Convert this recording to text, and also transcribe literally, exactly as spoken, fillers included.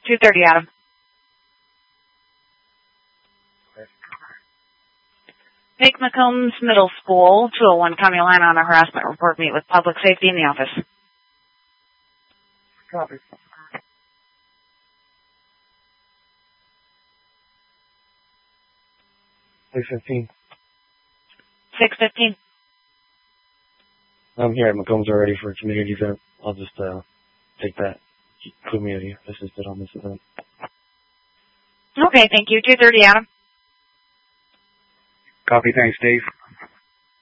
two thirty, Adam. Nick McCombs Middle School, two oh one County Line on a harassment report. Meet with public safety in the office. Copy. six fifteen. six fifteen. I'm here at McCombs already for a community event. I'll just uh, take that. Community assisted on this event. Okay, thank you. two thirty, Adam. Copy. Thanks, Dave.